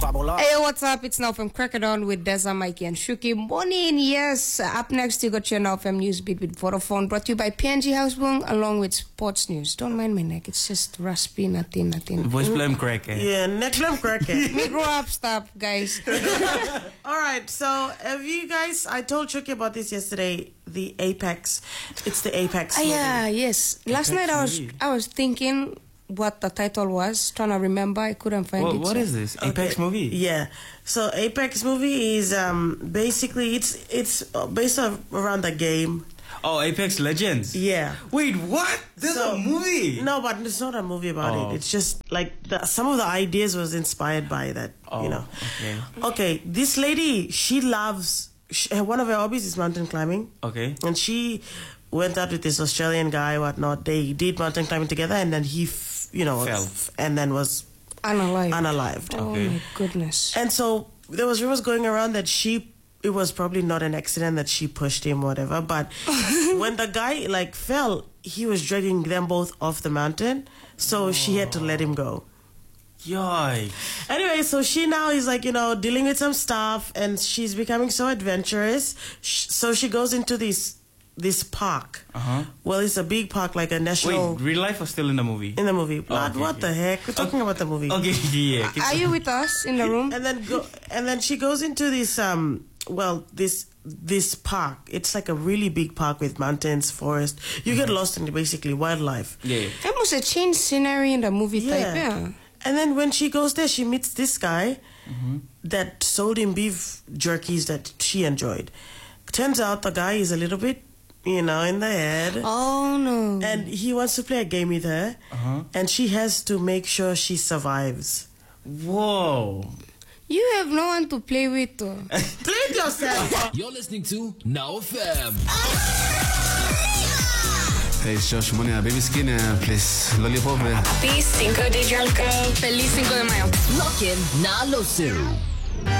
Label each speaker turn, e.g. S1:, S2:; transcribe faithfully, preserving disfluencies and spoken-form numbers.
S1: squabble up.
S2: Hey, what's up? It's Now From Crackdown with Deza, Mikey, and Shuki. Morning, yes. Up next, you got your Now From News Beat with Vodafone, brought to you by P N G Houseboom, along with Sports News. Don't mind my neck, it's just raspy, nothing, nothing.
S3: Voice blame crack, eh?
S4: Yeah, neck blame crack, eh?
S2: Me grow up, stop, guys.
S4: All right, so have you guys, I told Shuki about this yesterday, the Apex. It's the Apex
S2: Ah,
S4: movie.
S2: yeah, yes. Last
S3: Apex
S2: night I was
S3: movie.
S2: I was thinking what the title was, trying to remember. I couldn't find
S3: What,
S2: it.
S3: what
S2: so-
S3: is this? Apex
S4: Okay.
S3: movie?
S4: Yeah. So Apex movie is um basically it's it's uh, based on, around the game.
S3: Oh, Apex Legends.
S4: Yeah.
S3: Wait, what? There's
S4: So-
S3: a movie?
S4: No, but it's not a movie about
S3: Oh.
S4: it. It's just like the, some of the ideas was inspired by that.
S3: Oh,
S4: you know.
S3: okay.
S4: Okay, this lady, she loves. She, one of her hobbies is mountain climbing,
S3: Okay.
S4: and she went out with this Australian guy, whatnot. They did mountain climbing together, and then he, f- you know,
S3: Fell.
S4: f- and then was
S2: Unalive.
S4: unalived.
S2: Oh
S3: Okay.
S2: my goodness.
S4: And so there was rumors going around that she, it was probably not an accident that she pushed him, whatever. But when the guy like fell, he was dragging them both off the mountain, so she had to let him go.
S3: Yikes.
S4: Anyway, so she now is like, you know, dealing with some stuff, and she's becoming so adventurous. Sh- so she goes into this this park.
S3: Uh-huh.
S4: Well, it's a big park, like a national.
S3: Wait, real life or still in the movie?
S4: In the movie. But
S3: okay,
S4: what
S3: okay.
S4: the heck? We're talking about the movie.
S3: Okay, yeah. keep-
S2: Are you with us in the room?
S4: And then go, and then she goes into this um well this this park. It's like a really big park with mountains, forest. You get lost in basically wildlife.
S3: Yeah.
S2: That was a change scenery in the movie
S4: Yeah.
S2: type, yeah.
S4: And then when she goes there, she meets this guy that sold him beef jerkies that she enjoyed. Turns out the guy is a little bit, you know, in the head.
S2: Oh no.
S4: And he wants to play a game with her.
S3: Uh-huh.
S4: And she has to make sure she survives.
S3: Whoa.
S2: You have no one to play with. Though.
S4: Play it yourself.
S5: You're listening to Now F M.
S6: Hey, it's Josh Money, Baby Skin, uh, please, Lollipop. Uh.
S7: Happy Cinco de Julio.
S2: Feliz Cinco de Mayo.
S5: Lock in Na Loseru.